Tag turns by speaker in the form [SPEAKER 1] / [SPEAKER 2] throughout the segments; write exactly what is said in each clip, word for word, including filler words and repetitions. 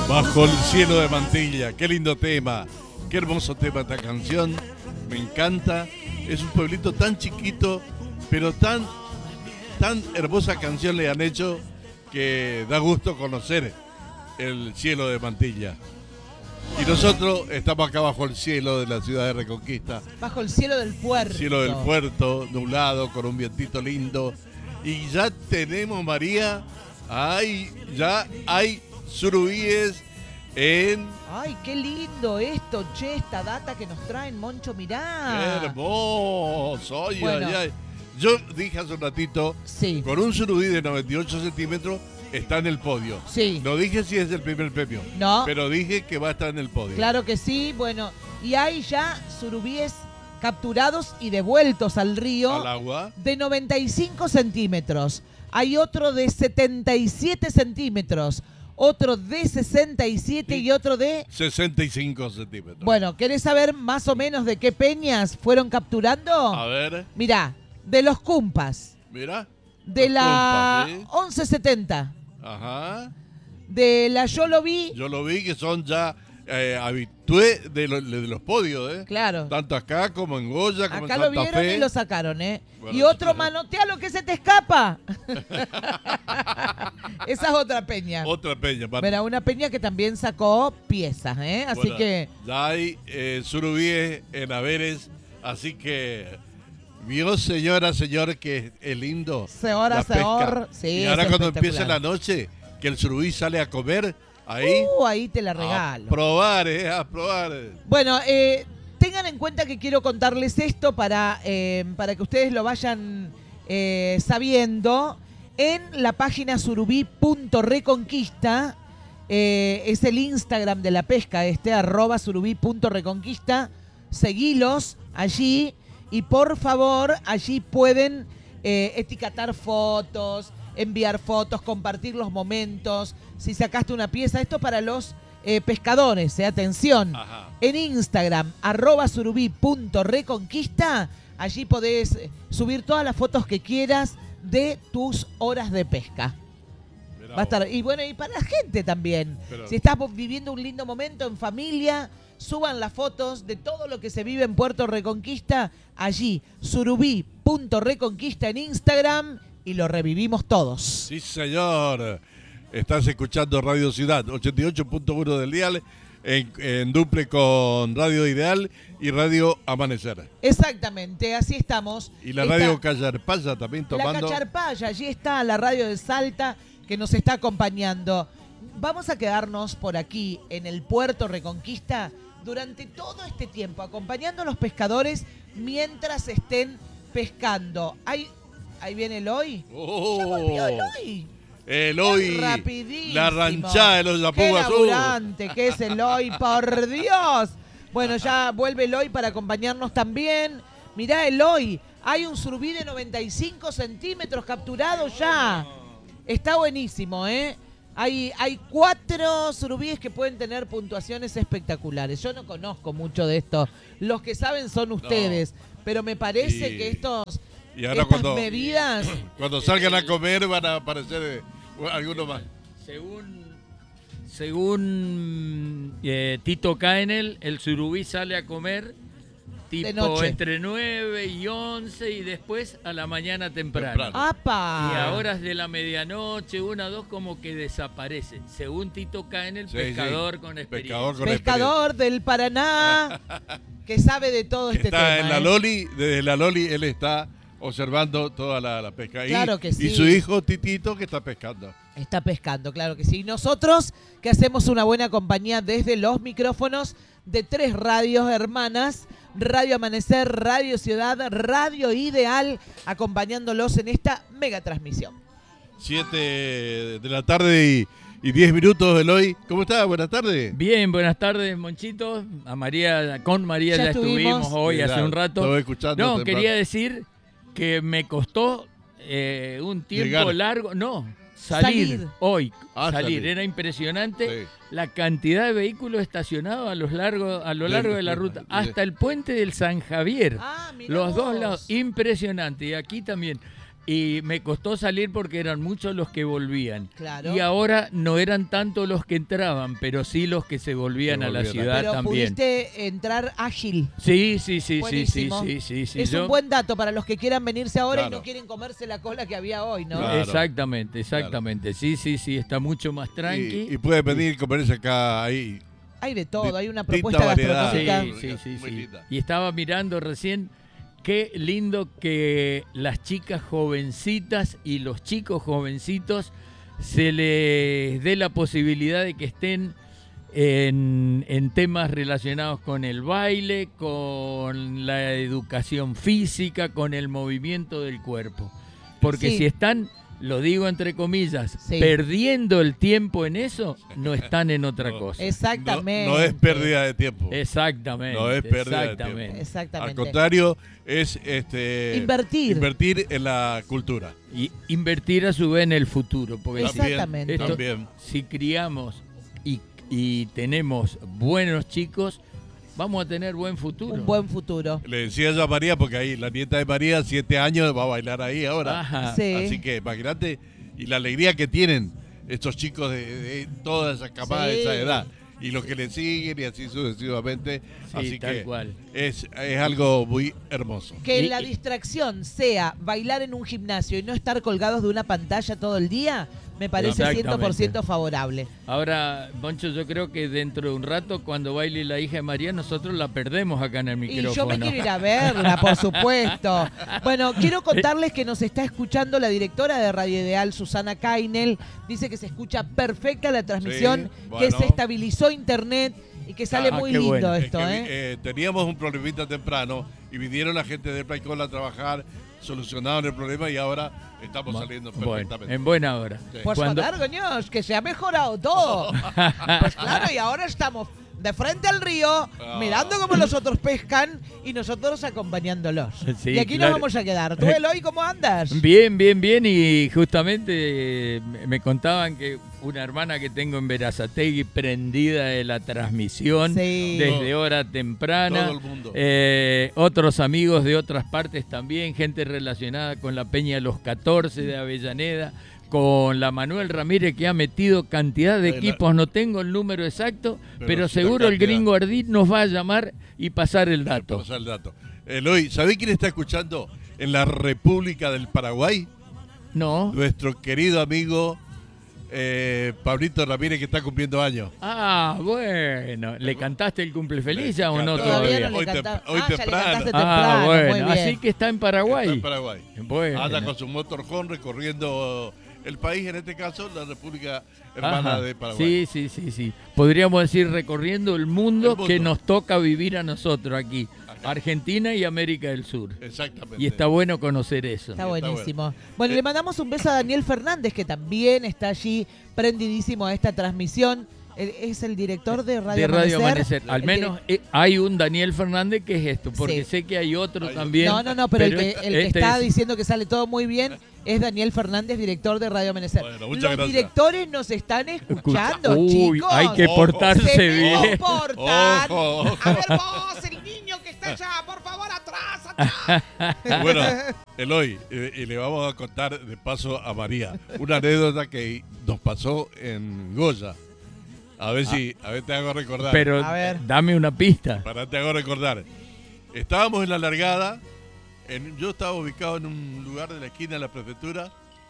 [SPEAKER 1] Bajo el cielo de Mantilla, qué lindo tema, qué hermoso tema esta canción, me encanta. Es un pueblito tan chiquito, pero tan, tan hermosa canción le han hecho que da gusto conocer el cielo de Mantilla. Y nosotros estamos acá bajo el cielo de la ciudad de Reconquista.
[SPEAKER 2] Bajo el cielo del puerto.
[SPEAKER 1] Cielo del puerto, nublado, con un vientito lindo. Y ya tenemos, María, ay, ya hay surubíes en...
[SPEAKER 2] Ay, qué lindo esto, che, esta data que nos traen, Moncho, mirá.
[SPEAKER 1] ¡Qué hermoso! Oye,
[SPEAKER 2] Bueno.
[SPEAKER 1] ay, ay. Yo dije hace un ratito,
[SPEAKER 2] Sí.
[SPEAKER 1] con un surubí de noventa y ocho centímetros está en el podio.
[SPEAKER 2] Sí.
[SPEAKER 1] No dije si es el primer premio,
[SPEAKER 2] No.
[SPEAKER 1] pero dije que va a estar en el podio.
[SPEAKER 2] Claro que sí, bueno, y hay ya surubíes capturados y devueltos al río
[SPEAKER 1] Al agua.
[SPEAKER 2] de noventa y cinco centímetros. Hay otro de setenta y siete centímetros, otro de sesenta y siete y otro de...
[SPEAKER 1] sesenta y cinco centímetros.
[SPEAKER 2] Bueno, ¿querés saber más o menos de qué peñas fueron capturando?
[SPEAKER 1] A ver,
[SPEAKER 2] Mirá, de los Cumpas,
[SPEAKER 1] mira.
[SPEAKER 2] de
[SPEAKER 1] Los
[SPEAKER 2] la
[SPEAKER 1] Cumpas, ¿sí?
[SPEAKER 2] once setenta,
[SPEAKER 1] Ajá.
[SPEAKER 2] de la Yo lo vi,
[SPEAKER 1] Yo lo vi que son ya eh, habitué de, lo- de los podios, ¿eh?
[SPEAKER 2] claro.
[SPEAKER 1] Tanto acá como en Goya, como
[SPEAKER 2] Acá
[SPEAKER 1] en
[SPEAKER 2] lo
[SPEAKER 1] Santa
[SPEAKER 2] vieron
[SPEAKER 1] Fe.
[SPEAKER 2] y lo sacaron, ¿eh?
[SPEAKER 1] Bueno,
[SPEAKER 2] y otro
[SPEAKER 1] sí.
[SPEAKER 2] manotea lo que se te escapa. Esa es otra peña.
[SPEAKER 1] Otra peña. Mar-
[SPEAKER 2] Mira, una peña que también sacó piezas, ¿eh? Así
[SPEAKER 1] Bueno,
[SPEAKER 2] que,
[SPEAKER 1] ya hay eh, surubíes en haberes, así que vio señora, señor, que es lindo.
[SPEAKER 2] Señora,
[SPEAKER 1] la pesca.
[SPEAKER 2] señor, sí,
[SPEAKER 1] y
[SPEAKER 2] es
[SPEAKER 1] ahora cuando empieza
[SPEAKER 2] espectacular.
[SPEAKER 1] la noche, que el surubí sale a comer, ahí
[SPEAKER 2] uh, ahí te la
[SPEAKER 1] a
[SPEAKER 2] regalo.
[SPEAKER 1] probar, eh, a probar.
[SPEAKER 2] Bueno, eh, tengan en cuenta que quiero contarles esto para, eh, para que ustedes lo vayan eh, sabiendo. En la página surubí.reconquista, eh, es el Instagram de la pesca, este, arroba surubí.reconquista. Seguilos allí y por favor, allí pueden eh, etiquetar fotos, enviar fotos, compartir los momentos. Si sacaste una pieza, esto para los eh, pescadores, eh, atención.
[SPEAKER 1] Ajá.
[SPEAKER 2] En Instagram, arroba surubí.reconquista, allí podés eh, subir todas las fotos que quieras de tus horas de pesca.
[SPEAKER 1] Mirá
[SPEAKER 2] Va a estar,
[SPEAKER 1] vos.
[SPEAKER 2] y bueno, y para la gente también.
[SPEAKER 1] Pero-
[SPEAKER 2] Si estás viviendo un lindo momento en familia, suban las fotos de todo lo que se vive en Puerto Reconquista, allí, surubí.reconquista en Instagram, y lo revivimos todos.
[SPEAKER 1] Sí, señor. Estás escuchando Radio Ciudad, ochenta y ocho punto uno del dial, en, en duple con Radio Ideal y Radio Amanecer.
[SPEAKER 2] Exactamente, así estamos.
[SPEAKER 1] Y la
[SPEAKER 2] Está
[SPEAKER 1] Radio Callarpaya también tomando.
[SPEAKER 2] La Cacharpaya, allí está la radio de Salta que nos está acompañando. Vamos a quedarnos por aquí en el Puerto Reconquista durante todo este tiempo, acompañando a los pescadores mientras estén pescando. Ahí, ahí viene Eloy.
[SPEAKER 1] Oh,
[SPEAKER 2] Ya volvió Eloy.
[SPEAKER 1] Eloy,
[SPEAKER 2] Rapidísimo.
[SPEAKER 1] la ranchada de los
[SPEAKER 2] Qué
[SPEAKER 1] Yapugo Azul.
[SPEAKER 2] laburante que es Eloy, por Dios. Bueno, ya vuelve Eloy para acompañarnos también. Mirá, Eloy, hay un surubí de noventa y cinco centímetros capturado ya. Está buenísimo, ¿eh? Hay, hay cuatro surubíes que pueden tener puntuaciones espectaculares. Yo no conozco mucho de esto. Los que saben son ustedes. Pero me parece
[SPEAKER 1] Y-
[SPEAKER 2] que estos,
[SPEAKER 1] Y ahora
[SPEAKER 2] estas
[SPEAKER 1] cuando,
[SPEAKER 2] medidas...
[SPEAKER 1] cuando salgan a comer van a aparecer eh, algunos más.
[SPEAKER 3] Según, según eh, Tito Caenel, el surubí sale a comer tipo
[SPEAKER 2] noche.
[SPEAKER 3] entre nueve y once y después a la mañana temprano.
[SPEAKER 1] Temprano.
[SPEAKER 2] ¡Apa!
[SPEAKER 3] Y a horas de la medianoche, una, dos, como que desaparece. Según Tito Caenel,
[SPEAKER 1] Sí,
[SPEAKER 3] pescador
[SPEAKER 1] sí.
[SPEAKER 3] con experiencia.
[SPEAKER 1] Pescador con
[SPEAKER 2] Pescador del Paraná, que sabe de todo
[SPEAKER 1] Que
[SPEAKER 2] este
[SPEAKER 1] está
[SPEAKER 2] tema.
[SPEAKER 1] en la
[SPEAKER 2] ¿eh?
[SPEAKER 1] Loli, desde la Loli él está observando toda la, la pesca. Y-
[SPEAKER 2] Claro que sí.
[SPEAKER 1] Y su hijo Titito que está pescando.
[SPEAKER 2] Está pescando, claro que sí. Nosotros que hacemos una buena compañía desde los micrófonos de tres radios hermanas, Radio Amanecer, Radio Ciudad, Radio Ideal, acompañándolos en esta mega transmisión.
[SPEAKER 1] Siete de la tarde y, y diez minutos, Eloy. ¿Cómo está? Buenas tardes.
[SPEAKER 3] Bien, buenas tardes, Monchito. A María, con María
[SPEAKER 2] Ya
[SPEAKER 3] ya,
[SPEAKER 2] estuvimos.
[SPEAKER 3] estuvimos hoy
[SPEAKER 1] Mirá,
[SPEAKER 3] hace un rato.
[SPEAKER 1] estaba escuchando
[SPEAKER 3] No,
[SPEAKER 1] temprano.
[SPEAKER 3] quería decir que me costó eh, un tiempo
[SPEAKER 1] Llegar.
[SPEAKER 3] largo. No, salir,
[SPEAKER 2] Salir.
[SPEAKER 3] hoy.
[SPEAKER 1] Ah,
[SPEAKER 3] salir.
[SPEAKER 1] salir.
[SPEAKER 3] Era impresionante
[SPEAKER 1] Sí.
[SPEAKER 3] la cantidad de vehículos estacionados a, los largos, a lo
[SPEAKER 1] De-
[SPEAKER 3] largo de la
[SPEAKER 1] de-
[SPEAKER 3] ruta.
[SPEAKER 1] de-
[SPEAKER 3] hasta el puente del San Javier.
[SPEAKER 2] Ah, mirá
[SPEAKER 3] Los dos
[SPEAKER 2] vos.
[SPEAKER 3] lados. Impresionante. Y aquí también. Y me costó salir porque eran muchos los que volvían.
[SPEAKER 2] Claro.
[SPEAKER 3] Y ahora no eran tanto los que entraban, pero sí los que se volvían
[SPEAKER 1] Que
[SPEAKER 3] a la
[SPEAKER 1] volvían.
[SPEAKER 3] ciudad
[SPEAKER 2] Pero
[SPEAKER 3] también.
[SPEAKER 2] pudiste entrar ágil.
[SPEAKER 3] Sí, sí, sí, sí, sí,
[SPEAKER 2] Buenísimo.
[SPEAKER 3] sí, sí, sí.
[SPEAKER 2] Es
[SPEAKER 3] Yo-
[SPEAKER 2] un buen dato para los que quieran venirse ahora y
[SPEAKER 1] Claro.
[SPEAKER 2] no quieren comerse la cola que había hoy, ¿no?
[SPEAKER 1] Claro.
[SPEAKER 3] Exactamente, exactamente. Sí, sí, sí, está mucho más tranqui.
[SPEAKER 1] Y, y puede venir y comerse acá, ahí.
[SPEAKER 2] Hay de todo,
[SPEAKER 1] Di-
[SPEAKER 2] hay una
[SPEAKER 1] distinta
[SPEAKER 2] propuesta
[SPEAKER 1] variedad.
[SPEAKER 2] gastronómica.
[SPEAKER 3] Sí, sí, sí,
[SPEAKER 1] Muy
[SPEAKER 3] sí.
[SPEAKER 1] linda.
[SPEAKER 3] Y estaba mirando recién qué lindo que las chicas jovencitas y los chicos jovencitos se les dé la posibilidad de que estén en, en temas relacionados con el baile, con la educación física, con el movimiento del cuerpo. Porque
[SPEAKER 2] Sí.
[SPEAKER 3] si están, lo digo entre comillas,
[SPEAKER 2] Sí.
[SPEAKER 3] perdiendo el tiempo en eso, no están en otra
[SPEAKER 1] No.
[SPEAKER 3] cosa.
[SPEAKER 2] Exactamente.
[SPEAKER 1] No, no es pérdida de tiempo.
[SPEAKER 3] Exactamente.
[SPEAKER 1] No es pérdida de
[SPEAKER 3] exactamente.
[SPEAKER 1] tiempo.
[SPEAKER 2] Exactamente.
[SPEAKER 1] Al contrario, es este
[SPEAKER 2] Invertir.
[SPEAKER 1] invertir en la cultura.
[SPEAKER 3] Y invertir a su vez en el futuro. Porque si,
[SPEAKER 2] Exactamente.
[SPEAKER 3] esto-
[SPEAKER 1] También.
[SPEAKER 3] si criamos y, y tenemos buenos chicos, vamos a tener buen futuro.
[SPEAKER 2] Un buen futuro.
[SPEAKER 1] Le decía yo a María, porque ahí la nieta de María, siete años, va a bailar ahí ahora.
[SPEAKER 3] Ajá.
[SPEAKER 2] Sí.
[SPEAKER 1] Así que imagínate, y la alegría que tienen estos chicos de, de toda esa camada,
[SPEAKER 2] Sí.
[SPEAKER 1] de esa edad. Y los que le siguen y así sucesivamente.
[SPEAKER 3] Sí,
[SPEAKER 1] así
[SPEAKER 3] tal
[SPEAKER 1] que
[SPEAKER 3] cual.
[SPEAKER 1] Es, es algo muy hermoso.
[SPEAKER 2] Que
[SPEAKER 3] Y-
[SPEAKER 2] la distracción sea bailar en un gimnasio y no estar colgados de una pantalla todo el día, me parece
[SPEAKER 3] Exactamente.
[SPEAKER 2] cien por ciento favorable.
[SPEAKER 3] Ahora, Boncho, yo creo que dentro de un rato, cuando baile la hija de María, nosotros la perdemos acá en el
[SPEAKER 2] Y
[SPEAKER 3] micrófono.
[SPEAKER 2] yo me quiero ir a verla, por supuesto. Bueno, quiero contarles que nos está escuchando la directora de Radio Ideal, Susana Kainel. Dice que se escucha perfecta la transmisión,
[SPEAKER 1] Sí,
[SPEAKER 2] que
[SPEAKER 1] bueno.
[SPEAKER 2] se estabilizó internet y que sale
[SPEAKER 3] Ah,
[SPEAKER 2] muy
[SPEAKER 3] qué
[SPEAKER 2] lindo
[SPEAKER 3] bueno.
[SPEAKER 2] esto,
[SPEAKER 1] Es que,
[SPEAKER 2] ¿eh?
[SPEAKER 1] eh, teníamos un problemita temprano y vinieron la gente de Playcol a trabajar, solucionaron el problema y ahora estamos saliendo
[SPEAKER 3] Bueno,
[SPEAKER 1] perfectamente.
[SPEAKER 3] en buena hora.
[SPEAKER 1] Sí.
[SPEAKER 2] Pues
[SPEAKER 3] Cuando-
[SPEAKER 2] joder, coños, que se ha mejorado todo. Pues claro, y ahora estamos de frente al río,
[SPEAKER 1] Ah.
[SPEAKER 2] mirando cómo los otros pescan y nosotros acompañándolos.
[SPEAKER 3] Sí,
[SPEAKER 2] y aquí
[SPEAKER 3] claro.
[SPEAKER 2] nos vamos a quedar. ¿Tú, Eloy, cómo andas?
[SPEAKER 3] Bien, bien, bien. Y justamente eh, me contaban que una hermana que tengo en Verazategui prendida de la transmisión
[SPEAKER 2] Sí.
[SPEAKER 3] desde hora temprana.
[SPEAKER 1] Todo el mundo.
[SPEAKER 3] Eh, otros amigos de otras partes también, gente relacionada con la Peña Los catorce de Avellaneda, con la Manuel Ramírez que ha metido cantidad de
[SPEAKER 1] Eh, la-
[SPEAKER 3] equipos, no tengo el número exacto,
[SPEAKER 1] Pero
[SPEAKER 3] pero,
[SPEAKER 1] sí la
[SPEAKER 3] seguro el
[SPEAKER 1] cantidad.
[SPEAKER 3] gringo Ardit nos va a llamar y pasar el
[SPEAKER 1] Para
[SPEAKER 3] dato.
[SPEAKER 1] pasar el dato. Eloy, ¿sabés quién está escuchando en la República del Paraguay?
[SPEAKER 3] ¿No?
[SPEAKER 1] Nuestro querido amigo eh, Pablito Ramírez, que está cumpliendo años.
[SPEAKER 3] Ah, bueno. ¿Le cantaste el cumple feliz ya o no
[SPEAKER 1] Canté.
[SPEAKER 2] Todavía
[SPEAKER 3] todavía?
[SPEAKER 2] no le
[SPEAKER 1] Hoy
[SPEAKER 2] cantaba.
[SPEAKER 1] tem- hoy
[SPEAKER 2] ah, ya le
[SPEAKER 1] temprano.
[SPEAKER 2] cantaste
[SPEAKER 3] Ah,
[SPEAKER 2] temprano, muy
[SPEAKER 3] bueno.
[SPEAKER 2] bien.
[SPEAKER 3] Así que está en
[SPEAKER 1] Está
[SPEAKER 3] Paraguay.
[SPEAKER 1] en Paraguay.
[SPEAKER 3] Bueno.
[SPEAKER 1] Anda con su motorhome recorriendo el país, en este caso la República Hermana
[SPEAKER 3] Ajá.
[SPEAKER 1] de Paraguay.
[SPEAKER 3] Sí, sí, sí, sí. Podríamos decir recorriendo el mundo,
[SPEAKER 1] El mundo.
[SPEAKER 3] que nos toca vivir a nosotros aquí, Argentina y América del Sur.
[SPEAKER 1] Exactamente.
[SPEAKER 3] Y está bueno conocer eso.
[SPEAKER 2] Está
[SPEAKER 1] Está
[SPEAKER 2] buenísimo.
[SPEAKER 1] bueno.
[SPEAKER 2] Bueno,
[SPEAKER 1] Eh,
[SPEAKER 2] le mandamos un beso a Daniel Fernández, que también está allí prendidísimo a esta transmisión. Él es el director de Radio
[SPEAKER 3] de Radio
[SPEAKER 2] Amanecer.
[SPEAKER 3] Amanecer. Al
[SPEAKER 2] El
[SPEAKER 3] menos eh, hay un Daniel Fernández que es esto, porque
[SPEAKER 2] Sí.
[SPEAKER 3] sé que hay otro
[SPEAKER 1] Hay
[SPEAKER 3] también.
[SPEAKER 2] No, no, no, pero, el que,
[SPEAKER 3] este-
[SPEAKER 2] el que
[SPEAKER 3] este
[SPEAKER 2] está
[SPEAKER 3] es-
[SPEAKER 2] diciendo que sale todo muy bien es Daniel Fernández, director de Radio Amanecer.
[SPEAKER 1] Bueno, muchas
[SPEAKER 2] Los
[SPEAKER 1] gracias.
[SPEAKER 2] directores nos están escuchando,
[SPEAKER 3] Uy,
[SPEAKER 2] chicos.
[SPEAKER 3] hay que
[SPEAKER 1] Ojo.
[SPEAKER 3] portarse
[SPEAKER 2] Se debe
[SPEAKER 3] bien.
[SPEAKER 2] portar.
[SPEAKER 1] Ojo, ojo.
[SPEAKER 2] A ver vos, el niño que está allá, por favor, atrás, atrás.
[SPEAKER 1] Bueno, Eloy, eh, y le vamos a contar de paso a María una anécdota que nos pasó en Goya. A ver si, a ver, te hago recordar.
[SPEAKER 3] Pero
[SPEAKER 2] A ver.
[SPEAKER 3] dame una pista.
[SPEAKER 1] Para te hago recordar. Estábamos en la largada, en- yo estaba ubicado en un lugar de la esquina de la prefectura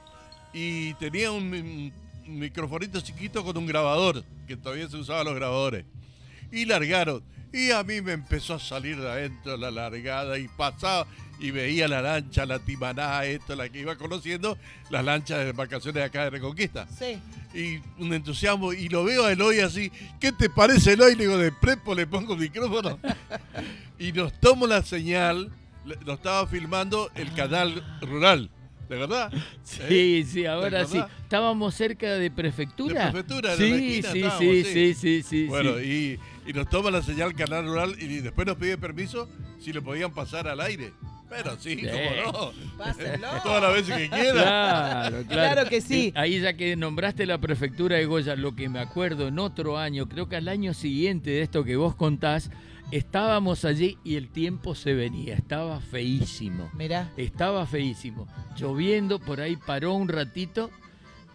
[SPEAKER 1] y tenía un, mi- un microfonito chiquito con un grabador, que todavía se usaban los grabadores. Y largaron. Y a mí me empezó a salir de adentro la largada y pasaba y veía la lancha, la timaná, esto, la que iba conociendo, las lanchas de embarcaciones de acá de Reconquista.
[SPEAKER 2] Sí.
[SPEAKER 1] Y un entusiasmo, y lo veo a Eloy así, ¿qué te parece, Eloy? Le digo, de prepo le pongo el micrófono. Y nos tomo la señal, le- nos estaba filmando el canal rural, ¿de verdad?
[SPEAKER 3] Sí, sí, ahora sí.
[SPEAKER 1] acordás?
[SPEAKER 3] Estábamos cerca de prefectura.
[SPEAKER 1] De prefectura, en
[SPEAKER 3] sí,
[SPEAKER 1] la esquina
[SPEAKER 3] sí,
[SPEAKER 1] estábamos,
[SPEAKER 3] sí,
[SPEAKER 1] sí.
[SPEAKER 3] sí, sí, sí,
[SPEAKER 1] Bueno,
[SPEAKER 3] sí.
[SPEAKER 1] y, y nos toma la señal canal rural y después nos pide permiso si le podían pasar al aire. Pero sí,
[SPEAKER 3] Sí.
[SPEAKER 1] cómo
[SPEAKER 2] Pásenlo.
[SPEAKER 1] no. Todas las veces que quiera.
[SPEAKER 3] Claro, claro.
[SPEAKER 2] Claro que sí.
[SPEAKER 3] Y ahí ya que nombraste la prefectura de Goya, lo que me acuerdo en otro año, creo que al año siguiente de esto que vos contás, estábamos allí y el tiempo se venía, estaba feísimo.
[SPEAKER 2] Mirá.
[SPEAKER 3] Estaba feísimo. Lloviendo, por ahí paró un ratito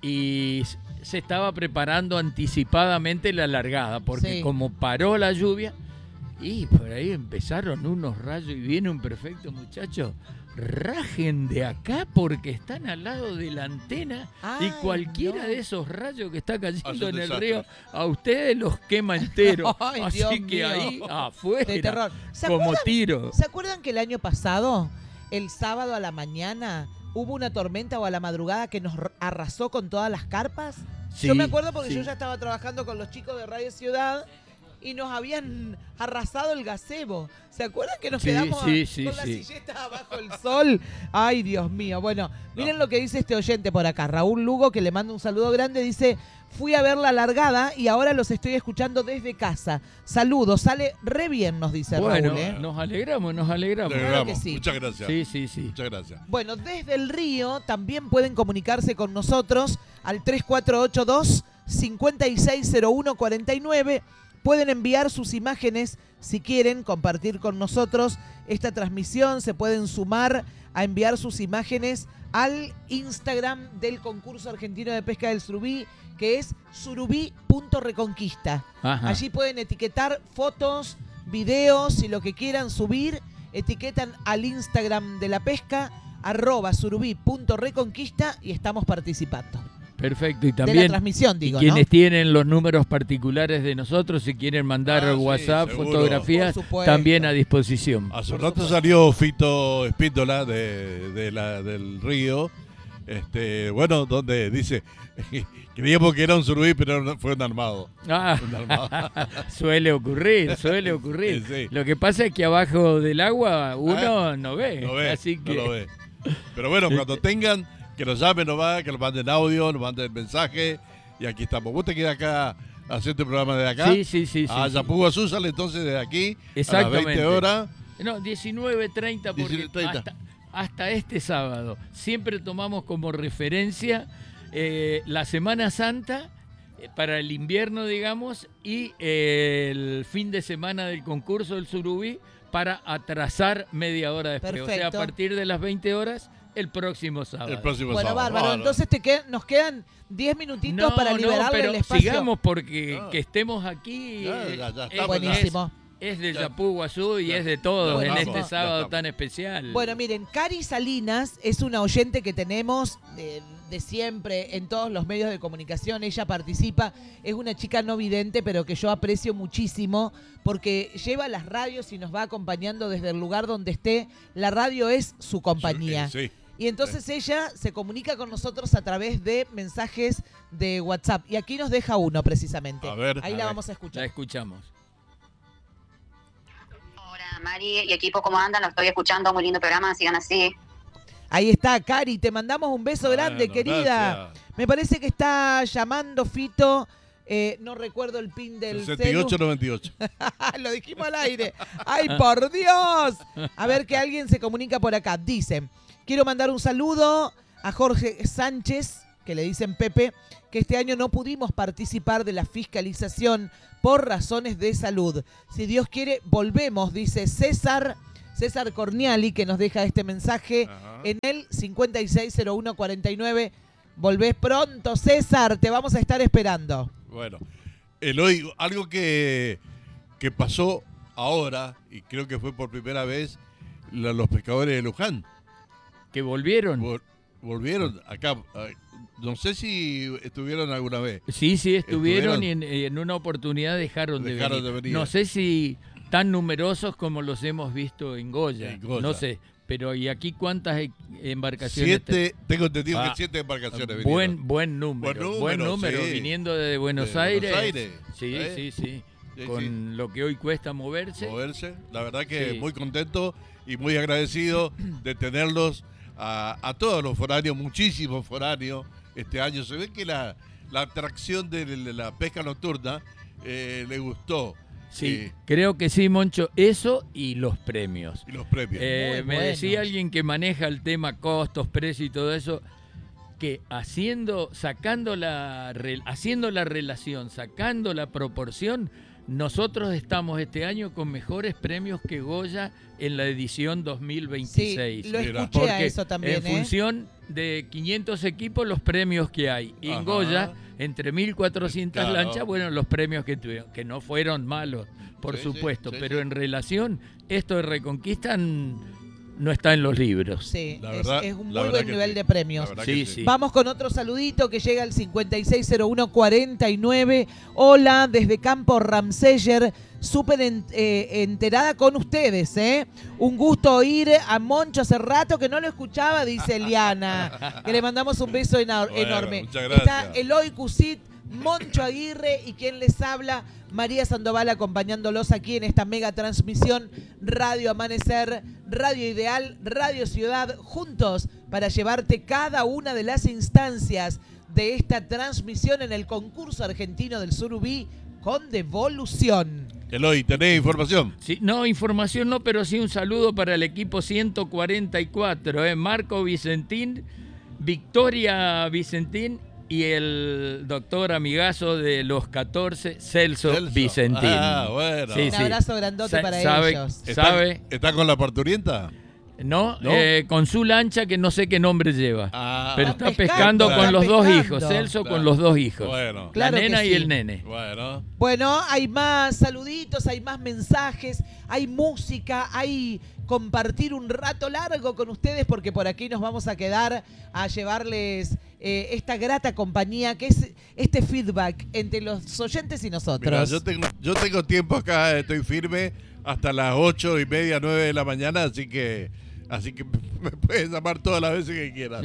[SPEAKER 3] y se estaba preparando anticipadamente la largada, porque
[SPEAKER 2] Sí.
[SPEAKER 3] como paró la lluvia, y por ahí empezaron unos rayos y viene un prefecto, muchacho, rajen de acá porque están al lado de la antena y
[SPEAKER 2] Ay,
[SPEAKER 3] cualquiera
[SPEAKER 2] no.
[SPEAKER 3] de esos rayos que está
[SPEAKER 1] Hace
[SPEAKER 3] cayendo
[SPEAKER 1] un
[SPEAKER 3] en el
[SPEAKER 1] desastre.
[SPEAKER 3] río, a ustedes los quema entero.
[SPEAKER 2] Ay,
[SPEAKER 3] Así
[SPEAKER 2] Dios
[SPEAKER 3] que
[SPEAKER 2] mío.
[SPEAKER 3] ahí afuera,
[SPEAKER 2] De terror. ¿Se
[SPEAKER 3] como
[SPEAKER 2] acuerdan-
[SPEAKER 3] tiro.
[SPEAKER 2] ¿Se acuerdan que el año pasado, el sábado a la mañana, hubo una tormenta o a la madrugada que nos r- arrasó con todas las carpas?
[SPEAKER 3] Sí,
[SPEAKER 2] yo me acuerdo porque
[SPEAKER 3] sí.
[SPEAKER 2] yo ya estaba trabajando con los chicos de Radio Ciudad y nos habían arrasado el gazebo. ¿Se acuerdan que nos
[SPEAKER 3] Sí,
[SPEAKER 2] quedamos a-
[SPEAKER 3] sí, sí,
[SPEAKER 2] con la
[SPEAKER 3] sí.
[SPEAKER 2] silleta bajo el sol? Ay, Dios mío. Bueno, miren lo que dice este oyente por acá. Raúl Lugo, que le manda un saludo grande, dice: fui a ver la largada y ahora los estoy escuchando desde casa. Saludos, sale re bien, nos dice
[SPEAKER 3] Bueno,
[SPEAKER 2] Raúl, ¿eh?
[SPEAKER 3] nos alegramos, nos alegramos.
[SPEAKER 1] Le
[SPEAKER 2] Claro que
[SPEAKER 1] agregamos.
[SPEAKER 2] sí.
[SPEAKER 1] Muchas gracias.
[SPEAKER 3] Sí, sí, sí.
[SPEAKER 1] Muchas gracias.
[SPEAKER 2] Bueno, desde el río también pueden comunicarse con nosotros al tres cuatro ocho dos, cinco seis cero uno cuatro nueve. Pueden enviar sus imágenes si quieren compartir con nosotros esta transmisión. Se pueden sumar a enviar sus imágenes al Instagram del concurso argentino de pesca del surubí, que es surubí punto reconquista.
[SPEAKER 3] Ajá.
[SPEAKER 2] Allí pueden etiquetar fotos, videos y lo que quieran subir. Etiquetan al Instagram de la pesca, arroba surubí punto reconquista, y estamos participando.
[SPEAKER 3] Perfecto. Y
[SPEAKER 2] de la
[SPEAKER 3] también
[SPEAKER 2] transmisión,
[SPEAKER 3] y
[SPEAKER 2] digo,
[SPEAKER 3] quienes
[SPEAKER 2] ¿no?
[SPEAKER 3] tienen los números particulares de nosotros, si quieren mandar
[SPEAKER 1] Ah, sí,
[SPEAKER 3] WhatsApp,
[SPEAKER 1] seguro.
[SPEAKER 3] fotografías,
[SPEAKER 2] Por supuesto.
[SPEAKER 3] también a disposición.
[SPEAKER 1] Hace un
[SPEAKER 2] Por
[SPEAKER 1] rato
[SPEAKER 2] supuesto.
[SPEAKER 1] salió Fito Espíndola de, de la, del río. Este, bueno, donde dice, creíamos que era un surubí, pero no- fue un armado.
[SPEAKER 3] Ah,
[SPEAKER 1] Un armado.
[SPEAKER 3] suele ocurrir, suele ocurrir.
[SPEAKER 1] Sí, sí.
[SPEAKER 3] Lo que pasa es que abajo del agua uno no ve.
[SPEAKER 1] No ve,
[SPEAKER 3] así que
[SPEAKER 1] no lo ve. Pero bueno, cuando tengan, que nos llamen nomás, que nos manden audio, nos manden mensaje. Y aquí estamos. ¿Vos te quedas acá haciendo el programa de acá?
[SPEAKER 3] Sí, sí, sí. sí,
[SPEAKER 1] A
[SPEAKER 3] sí.
[SPEAKER 1] Yapuguazú sale entonces de aquí a las
[SPEAKER 3] Exactamente.
[SPEAKER 1] veinte horas.
[SPEAKER 3] No, diecinueve treinta porque
[SPEAKER 1] diecinueve treinta.
[SPEAKER 3] Hasta, hasta este sábado. Siempre tomamos como referencia eh, la Semana Santa eh, para el invierno, digamos, y eh, el fin de semana del concurso del surubí para atrasar media hora después. O sea, a
[SPEAKER 2] Perfecto.
[SPEAKER 3] partir de las veinte horas, el próximo sábado.
[SPEAKER 1] El próximo
[SPEAKER 2] Bueno,
[SPEAKER 1] sábado.
[SPEAKER 2] bárbaro. Entonces te qued- nos quedan diez minutitos
[SPEAKER 3] No,
[SPEAKER 2] para
[SPEAKER 3] no,
[SPEAKER 2] liberarle
[SPEAKER 3] pero
[SPEAKER 2] el espacio.
[SPEAKER 3] sigamos porque
[SPEAKER 1] Ah.
[SPEAKER 3] que estemos aquí
[SPEAKER 1] Ya,
[SPEAKER 3] eh,
[SPEAKER 1] ya, ya
[SPEAKER 3] es-
[SPEAKER 1] estamos,
[SPEAKER 2] Buenísimo.
[SPEAKER 3] Es, es de
[SPEAKER 1] Ya.
[SPEAKER 3] Yapuguazú y
[SPEAKER 1] Ya.
[SPEAKER 3] es de todos
[SPEAKER 1] Ya
[SPEAKER 3] en
[SPEAKER 2] estamos,
[SPEAKER 3] este
[SPEAKER 2] ya
[SPEAKER 3] sábado
[SPEAKER 1] estamos.
[SPEAKER 3] tan especial.
[SPEAKER 2] Bueno, miren, Cari Salinas es una oyente que tenemos de, de siempre en todos los medios de comunicación. Ella participa, es una chica no vidente, pero que yo aprecio muchísimo porque lleva las radios y nos va acompañando desde el lugar donde esté. La radio es su compañía.
[SPEAKER 1] Sí.
[SPEAKER 2] Y entonces ella se comunica con nosotros a través de mensajes de WhatsApp. Y aquí nos deja uno precisamente.
[SPEAKER 1] A ver,
[SPEAKER 2] Ahí
[SPEAKER 1] a
[SPEAKER 2] la
[SPEAKER 1] ver.
[SPEAKER 2] vamos a
[SPEAKER 3] La
[SPEAKER 2] escuchar.
[SPEAKER 3] escuchamos.
[SPEAKER 4] Hola Mari y equipo, ¿cómo andan? Los estoy escuchando, muy lindo programa, sigan así.
[SPEAKER 2] Ahí está, Cari, te mandamos un beso grande,
[SPEAKER 1] Bueno,
[SPEAKER 2] querida.
[SPEAKER 1] gracias.
[SPEAKER 2] Me parece que está llamando Fito, eh, no recuerdo el pin del
[SPEAKER 1] sesenta y ocho
[SPEAKER 2] celu.
[SPEAKER 1] noventa y ocho.
[SPEAKER 2] Lo dijimos al aire. ¡Ay, por Dios! A ver que alguien se comunica por acá. Dice, quiero mandar un saludo a Jorge Sánchez, que le dicen Pepe, que este año no pudimos participar de la fiscalización por razones de salud. Si Dios quiere, volvemos, dice César, César Corniali, que nos deja este mensaje
[SPEAKER 1] Ajá.
[SPEAKER 2] en el cinco seis cero uno cuatro nueve. Volvés pronto, César, te vamos a estar esperando.
[SPEAKER 1] Bueno, Eloy, algo que, que pasó ahora, y creo que fue por primera vez, la- los pescadores de Luján.
[SPEAKER 3] Que volvieron.
[SPEAKER 1] Vol- volvieron acá. eh, No sé si estuvieron alguna vez.
[SPEAKER 3] Sí, sí, estuvieron,
[SPEAKER 1] Estuvieron.
[SPEAKER 3] y en, en una oportunidad dejaron, de,
[SPEAKER 1] Dejaron
[SPEAKER 3] venir.
[SPEAKER 1] de venir.
[SPEAKER 3] No sé si tan numerosos como los hemos visto en Goya.
[SPEAKER 1] En Goya.
[SPEAKER 3] No sé. Pero ¿y aquí cuántas e- embarcaciones?
[SPEAKER 1] Siete, tengo entendido
[SPEAKER 3] Ah,
[SPEAKER 1] que siete embarcaciones
[SPEAKER 3] te-
[SPEAKER 1] vinieron.
[SPEAKER 3] Buen, buen número.
[SPEAKER 1] Buen número,
[SPEAKER 3] Buen número,
[SPEAKER 1] sí.
[SPEAKER 3] viniendo de Buenos,
[SPEAKER 1] De
[SPEAKER 3] Aires.
[SPEAKER 1] Buenos Aires,
[SPEAKER 3] Sí,
[SPEAKER 1] ¿eh?
[SPEAKER 3] sí, sí.
[SPEAKER 1] Sí,
[SPEAKER 3] Con
[SPEAKER 1] sí.
[SPEAKER 3] lo que hoy cuesta moverse.
[SPEAKER 1] Moverse. La verdad que
[SPEAKER 3] Sí.
[SPEAKER 1] muy contento y muy agradecido de tenerlos a, a todos los foráneos, muchísimos foráneos este año. Se ve que la, la atracción de la pesca nocturna eh, le gustó.
[SPEAKER 3] Sí,
[SPEAKER 1] eh,
[SPEAKER 3] creo que sí, Moncho. Eso y los premios.
[SPEAKER 1] y los premios.
[SPEAKER 3] Eh,
[SPEAKER 2] Muy
[SPEAKER 3] me
[SPEAKER 2] bueno.
[SPEAKER 3] decía alguien que maneja el tema costos, precios y todo eso. que haciendo, sacando la, re- haciendo la relación, sacando la proporción, nosotros estamos este año con mejores premios que Goya en la edición dos mil veintiséis.
[SPEAKER 2] Sí, lo
[SPEAKER 1] Mira.
[SPEAKER 2] escuché
[SPEAKER 3] Porque
[SPEAKER 2] a eso también,
[SPEAKER 3] en
[SPEAKER 2] ¿eh?
[SPEAKER 3] función de quinientos equipos, los premios que hay. Y en
[SPEAKER 1] Ajá.
[SPEAKER 3] Goya, entre mil cuatrocientas
[SPEAKER 1] Claro.
[SPEAKER 3] lanchas, bueno, los premios que tuvieron, que no fueron malos, por
[SPEAKER 1] Sí,
[SPEAKER 3] supuesto,
[SPEAKER 1] sí, sí,
[SPEAKER 3] pero
[SPEAKER 1] sí.
[SPEAKER 3] en relación, esto de Reconquista n- no está en los libros.
[SPEAKER 2] Sí,
[SPEAKER 1] La
[SPEAKER 2] es,
[SPEAKER 1] verdad-
[SPEAKER 2] es un
[SPEAKER 1] la
[SPEAKER 2] muy
[SPEAKER 1] verdad
[SPEAKER 2] buen
[SPEAKER 1] que
[SPEAKER 2] nivel
[SPEAKER 1] sí.
[SPEAKER 2] de premios.
[SPEAKER 1] La verdad
[SPEAKER 3] Sí,
[SPEAKER 1] que
[SPEAKER 3] sí.
[SPEAKER 2] Vamos con otro saludito que llega al cincuenta y seis cero uno cuarenta y nueve. Hola, desde Campo Ramseyer, súper en- eh, enterada con ustedes, ¿eh? Un gusto oír a Moncho hace rato que no lo escuchaba, dice Eliana. Que le mandamos un beso ena-
[SPEAKER 1] Bueno,
[SPEAKER 2] enorme.
[SPEAKER 1] muchas gracias.
[SPEAKER 2] Está Eloy Cusit, Moncho Aguirre y quien les habla, María Sandoval, acompañándolos aquí en esta mega transmisión Radio Amanecer, Radio Ideal, Radio Ciudad, juntos para llevarte cada una de las instancias de esta transmisión en el concurso argentino del Surubí con devolución.
[SPEAKER 1] Eloy, ¿tenés información?
[SPEAKER 3] Sí, no, información no, pero sí un saludo para el equipo ciento cuarenta y cuatro, ¿eh? Marco Vicentín, Victoria Vicentín y el doctor amigazo de los catorce, Celso,
[SPEAKER 1] Celso.
[SPEAKER 3] Vicentín.
[SPEAKER 1] Ah, bueno.
[SPEAKER 3] Sí,
[SPEAKER 2] Un
[SPEAKER 3] sí.
[SPEAKER 2] abrazo grandote
[SPEAKER 3] Sa-
[SPEAKER 2] para
[SPEAKER 3] sabe-
[SPEAKER 2] ellos.
[SPEAKER 1] ¿Está,
[SPEAKER 3] ¿Sabe?
[SPEAKER 1] ¿Está con la parturienta?
[SPEAKER 3] ¿No?
[SPEAKER 1] ¿No?
[SPEAKER 3] Eh, con su lancha que no sé qué nombre lleva.
[SPEAKER 1] Ah,
[SPEAKER 3] pero
[SPEAKER 2] Están
[SPEAKER 3] está pescando,
[SPEAKER 2] pescando,
[SPEAKER 3] con los
[SPEAKER 2] están
[SPEAKER 3] dos
[SPEAKER 2] pescando.
[SPEAKER 3] hijos, Celso
[SPEAKER 1] Claro.
[SPEAKER 3] con los dos hijos.
[SPEAKER 1] Bueno,
[SPEAKER 2] Claro
[SPEAKER 3] la
[SPEAKER 2] que
[SPEAKER 3] nena y
[SPEAKER 2] sí.
[SPEAKER 3] el nene.
[SPEAKER 1] bueno.
[SPEAKER 2] Bueno, hay más saluditos, hay más mensajes, hay música, hay compartir un rato largo con ustedes porque por aquí nos vamos a quedar a llevarles eh, esta grata compañía que es este feedback entre los oyentes y nosotros.
[SPEAKER 1] Mira, yo tengo, yo tengo tiempo acá, estoy firme hasta las ocho y media, nueve de la mañana, así que así que me puedes llamar todas las veces que quieras.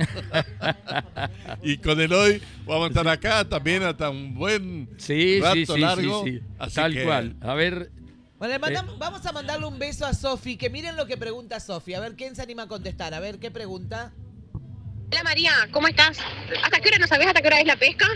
[SPEAKER 1] Y con Eloy vamos a estar acá también hasta un buen
[SPEAKER 3] Sí,
[SPEAKER 1] rato
[SPEAKER 3] sí, sí,
[SPEAKER 1] largo.
[SPEAKER 3] sí, sí.
[SPEAKER 1] Así
[SPEAKER 3] Tal
[SPEAKER 1] que-
[SPEAKER 3] cual. A ver,
[SPEAKER 2] Bueno, le mandamos- vamos a mandarle un beso a Sofi, que miren lo que pregunta Sofi, a ver quién se anima a contestar, a ver qué pregunta.
[SPEAKER 5] Hola María, ¿cómo estás? ¿Hasta qué hora no sabés hasta qué hora es la pesca?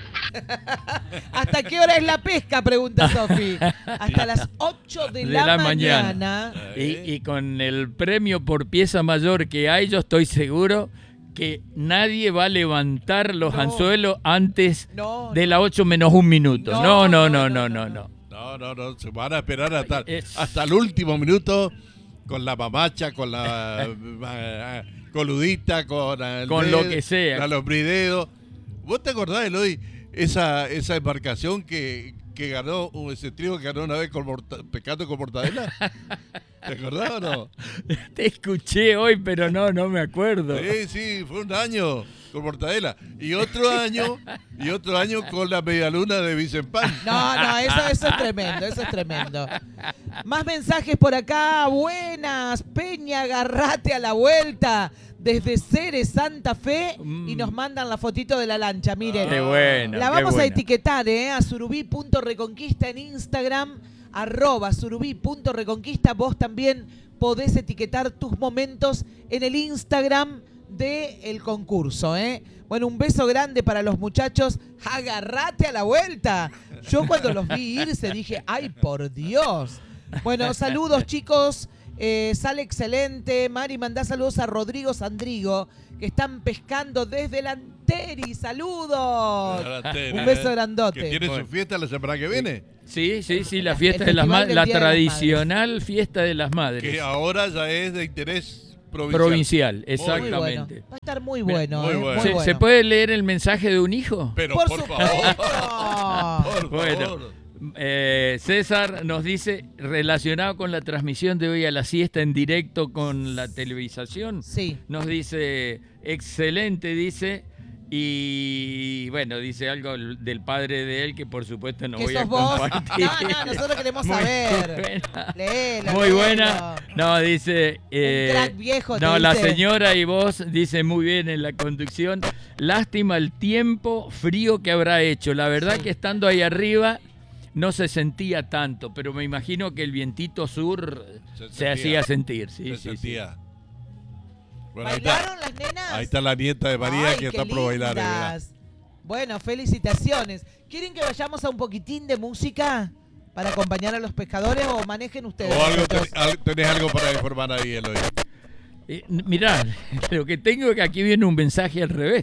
[SPEAKER 2] ¿Hasta qué hora es la pesca? Pregunta Sofi. Hasta las ocho de,
[SPEAKER 3] De
[SPEAKER 2] la,
[SPEAKER 3] la
[SPEAKER 2] mañana.
[SPEAKER 3] mañana. y,
[SPEAKER 1] Eh,
[SPEAKER 3] y con el premio por pieza mayor que hay, yo estoy seguro que nadie va a levantar los
[SPEAKER 2] No.
[SPEAKER 3] anzuelos antes
[SPEAKER 2] No,
[SPEAKER 3] de las ocho menos un minuto.
[SPEAKER 2] No,
[SPEAKER 3] No, no,
[SPEAKER 2] no,
[SPEAKER 3] no,
[SPEAKER 2] no,
[SPEAKER 3] no, no.
[SPEAKER 2] no.
[SPEAKER 3] no.
[SPEAKER 1] No, no, no, se van a esperar hasta,
[SPEAKER 3] Es-
[SPEAKER 1] hasta el último minuto con la mamacha, con la eh, coludita, con el
[SPEAKER 3] Con lo que sea.
[SPEAKER 1] La lombrideo. ¿Vos te acordás, Eloy, esa, esa embarcación que, que ganó, ese trío que ganó una vez con morta- pescando con mortadela? ¿Te acordás o no?
[SPEAKER 3] Te escuché hoy, pero no, no me acuerdo.
[SPEAKER 1] Sí, sí, fue un año con mortadela. Y otro año, y otro año con la medialuna de Vicempán.
[SPEAKER 2] No, no, eso, eso es tremendo, eso es tremendo. Más mensajes por acá. Buenas, Peña, agarrate a la vuelta desde Ceres, Santa Fe.
[SPEAKER 3] Mm.
[SPEAKER 2] Y nos mandan la fotito de la lancha, miren.
[SPEAKER 3] Qué bueno.
[SPEAKER 2] La
[SPEAKER 3] qué
[SPEAKER 2] vamos a
[SPEAKER 3] bueno.
[SPEAKER 2] etiquetar, ¿eh? A surubí.reconquista en Instagram, arroba surubí.reconquista. Vos también podés etiquetar tus momentos en el Instagram del concurso, ¿eh? Bueno, un beso grande para los muchachos. Agarrate a la vuelta. Yo cuando los vi irse dije, ¡ay, por Dios! Bueno, saludos, chicos. Eh, sale excelente. Mari, mandá saludos a Rodrigo Sandrigo, que están pescando desde la Anteri. ¡Saludos! Un beso grandote.
[SPEAKER 1] Que tiene
[SPEAKER 3] Bueno.
[SPEAKER 1] su fiesta la semana que viene.
[SPEAKER 3] Sí, sí, sí, la fiesta
[SPEAKER 2] El
[SPEAKER 3] de las
[SPEAKER 2] Festival
[SPEAKER 3] madres,
[SPEAKER 2] del
[SPEAKER 3] la
[SPEAKER 2] Día de las
[SPEAKER 3] tradicional fiesta de las madres.
[SPEAKER 1] Que ahora ya es de interés provincial.
[SPEAKER 3] Provincial,
[SPEAKER 2] Muy bueno.
[SPEAKER 3] exactamente.
[SPEAKER 2] Va a estar muy
[SPEAKER 3] Mira,
[SPEAKER 2] bueno.
[SPEAKER 1] muy
[SPEAKER 2] ¿eh?
[SPEAKER 1] bueno.
[SPEAKER 2] Muy
[SPEAKER 3] ¿Se,
[SPEAKER 2] bueno.
[SPEAKER 3] se puede leer el mensaje de un hijo?
[SPEAKER 1] Pero
[SPEAKER 2] Por,
[SPEAKER 1] por,
[SPEAKER 2] supuesto.
[SPEAKER 1] favor, por
[SPEAKER 3] Bueno.
[SPEAKER 1] favor.
[SPEAKER 3] Eh, César nos dice, relacionado con la transmisión de hoy a la siesta en directo con la televisación,
[SPEAKER 2] Sí.
[SPEAKER 3] nos dice, excelente, dice, y bueno, dice algo del padre de él que por supuesto no
[SPEAKER 2] ¿Que
[SPEAKER 3] voy a
[SPEAKER 2] sos vos?
[SPEAKER 3] compartir.
[SPEAKER 2] No, no, nosotros queremos
[SPEAKER 3] Muy
[SPEAKER 2] saber.
[SPEAKER 3] buena.
[SPEAKER 2] Léelo,
[SPEAKER 3] Muy
[SPEAKER 2] léelo.
[SPEAKER 3] buena. No, dice... eh,
[SPEAKER 2] Un crack viejo, te
[SPEAKER 3] no, la
[SPEAKER 2] dice.
[SPEAKER 3] señora y vos dice muy bien en la conducción. Lástima el tiempo frío que habrá hecho. La verdad
[SPEAKER 2] Sí.
[SPEAKER 3] que estando ahí arriba no se sentía tanto, pero me imagino que el vientito sur
[SPEAKER 1] Se
[SPEAKER 3] se,
[SPEAKER 1] sentía.
[SPEAKER 3] hacía sentir. Sí,
[SPEAKER 1] Se
[SPEAKER 3] sí, sí.
[SPEAKER 1] sentía. Bueno, ahí está,
[SPEAKER 2] ¿Bailaron las nenas?
[SPEAKER 1] ahí está la nieta de María
[SPEAKER 2] Ay,
[SPEAKER 1] que
[SPEAKER 2] qué
[SPEAKER 1] está por bailar. de verdad.
[SPEAKER 2] lindas. Bueno, felicitaciones. ¿Quieren que vayamos a un poquitín de música para acompañar a los pescadores o manejen ustedes?
[SPEAKER 1] O algo,
[SPEAKER 2] nosotros?
[SPEAKER 1] ten- al- tenés algo para informar ahí, Eloy.
[SPEAKER 3] Eh, n- mirá, lo que tengo es que aquí viene un mensaje al revés.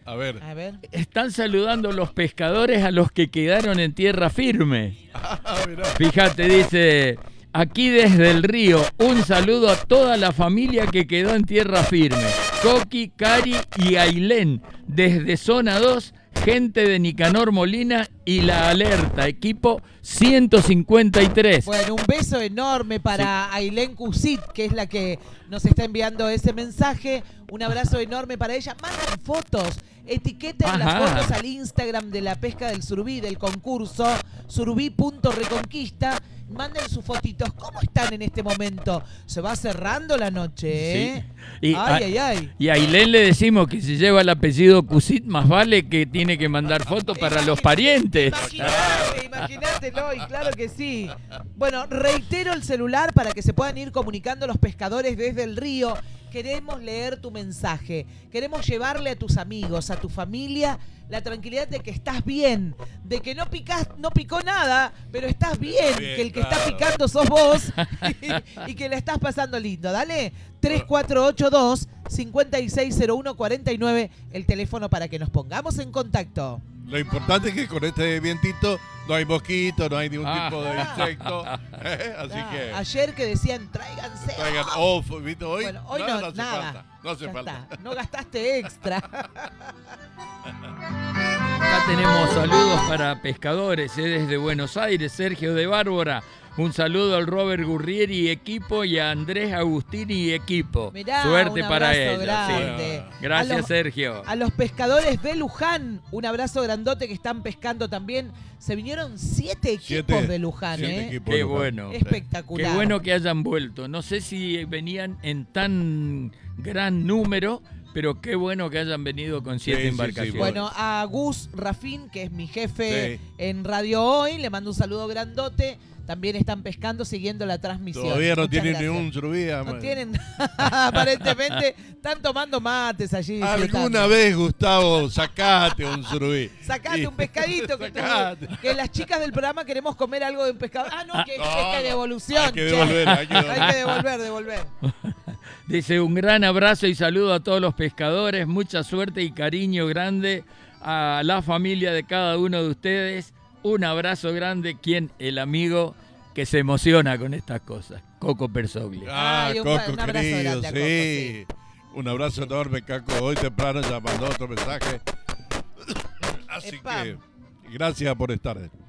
[SPEAKER 1] A ver.
[SPEAKER 2] A ver.
[SPEAKER 3] Están saludando los pescadores a los que quedaron en tierra firme.
[SPEAKER 1] Ah, mirá.
[SPEAKER 3] Fíjate, dice, aquí desde el río, un saludo a toda la familia que quedó en tierra firme. Coqui, Cari y Ailén, desde zona dos, gente de Nicanor Molina y La Alerta, equipo ciento cincuenta y tres.
[SPEAKER 2] Bueno, un beso enorme para Ailén Cusit, que es la que nos está enviando ese mensaje. Un abrazo enorme para ella. Mandan fotos, etiqueten las
[SPEAKER 3] Ajá.
[SPEAKER 2] fotos al Instagram de la pesca del surubí, del concurso, surubí punto reconquista. Manden sus fotitos. ¿Cómo están en este momento? Se va cerrando la noche, ¿eh?
[SPEAKER 3] Sí. Y,
[SPEAKER 2] ay,
[SPEAKER 3] a,
[SPEAKER 2] ay, ay.
[SPEAKER 3] y a Ailén le decimos que si lleva el apellido Cusit, más vale que tiene que mandar fotos para los parientes.
[SPEAKER 2] Imagínate, imagínatelo, y claro que sí. Bueno, reitero el celular para que se puedan ir comunicando los pescadores desde el río. Queremos leer tu mensaje. Queremos llevarle a tus amigos, a tu familia, la tranquilidad de que estás bien, de que no picás, no picó nada, pero estás bien,
[SPEAKER 1] Bien,
[SPEAKER 2] que el que
[SPEAKER 1] claro.
[SPEAKER 2] está picando sos vos y, y que la estás pasando lindo. Dale, tres cuatro ocho dos, cinco seis cero uno cuatro nueve, el teléfono para que nos pongamos en contacto.
[SPEAKER 1] Lo importante es que con este vientito no hay mosquito, no hay ningún
[SPEAKER 3] Ah.
[SPEAKER 1] tipo de insecto. ¿eh? Así
[SPEAKER 2] Ah,
[SPEAKER 1] que
[SPEAKER 2] Ayer que decían, tráiganse.
[SPEAKER 1] traigan
[SPEAKER 2] off".
[SPEAKER 1] off, ¿viste? Hoy,
[SPEAKER 2] Bueno, hoy no,
[SPEAKER 1] no, no hace
[SPEAKER 2] nada.
[SPEAKER 1] falta. No hace
[SPEAKER 2] Ya
[SPEAKER 1] falta.
[SPEAKER 2] está, no gastaste extra.
[SPEAKER 3] Acá tenemos saludos para pescadores, ¿eh? Desde Buenos Aires, Sergio de Bárbara. Un saludo al Robert Gurrieri y equipo y a Andrés Agustini y equipo.
[SPEAKER 2] Mirá,
[SPEAKER 3] Suerte
[SPEAKER 2] un
[SPEAKER 3] para
[SPEAKER 2] abrazo
[SPEAKER 3] ellos.
[SPEAKER 2] grande.
[SPEAKER 3] Sí. Gracias,
[SPEAKER 2] A los-
[SPEAKER 3] Sergio.
[SPEAKER 2] A los pescadores de Luján, un abrazo grandote que están pescando también. Se vinieron siete equipos
[SPEAKER 1] Siete-
[SPEAKER 2] de Luján,
[SPEAKER 1] siete
[SPEAKER 2] ¿eh?
[SPEAKER 1] equipos
[SPEAKER 3] Qué
[SPEAKER 1] de Luján.
[SPEAKER 3] bueno.
[SPEAKER 2] Espectacular.
[SPEAKER 3] Qué bueno que hayan vuelto. No sé si venían en tan gran número, pero qué bueno que hayan venido con siete
[SPEAKER 1] Sí, sí, sí,
[SPEAKER 3] embarcaciones.
[SPEAKER 2] Bueno, a Gus Rafín, que es mi jefe
[SPEAKER 1] Sí.
[SPEAKER 2] en Radio Hoy, le mando un saludo grandote. También están pescando, siguiendo la transmisión.
[SPEAKER 1] Todavía no
[SPEAKER 2] Muchas
[SPEAKER 1] tienen
[SPEAKER 2] gracias.
[SPEAKER 1] ni un surubí.
[SPEAKER 2] No tienen, aparentemente, están tomando mates allí.
[SPEAKER 1] Alguna
[SPEAKER 2] disfrutando.
[SPEAKER 1] vez, Gustavo, sacate un surubí.
[SPEAKER 2] Sacate
[SPEAKER 1] Y-
[SPEAKER 2] un pescadito que, tú-
[SPEAKER 1] Sacate.
[SPEAKER 2] que las chicas del programa queremos comer algo de un pescado. Ah, no, que,
[SPEAKER 1] No,
[SPEAKER 2] es que
[SPEAKER 1] no.
[SPEAKER 2] devolución.
[SPEAKER 1] Hay que
[SPEAKER 2] che.
[SPEAKER 1] devolver, hay que devolver.
[SPEAKER 2] Hay que devolver, devolver.
[SPEAKER 3] Dice un gran abrazo y saludo a todos los pescadores, mucha suerte y cariño grande a la familia de cada uno de ustedes. Un abrazo grande, quien el amigo que se emociona con estas cosas, Coco Persoglia.
[SPEAKER 1] Ah,
[SPEAKER 2] Ay, un-
[SPEAKER 1] Coco,
[SPEAKER 2] un abrazo
[SPEAKER 1] querido,
[SPEAKER 2] grande a
[SPEAKER 1] sí.
[SPEAKER 2] Coco,
[SPEAKER 1] Un abrazo enorme, Caco. Hoy temprano ya mandó otro mensaje. Así
[SPEAKER 2] Epa.
[SPEAKER 1] que gracias por estar.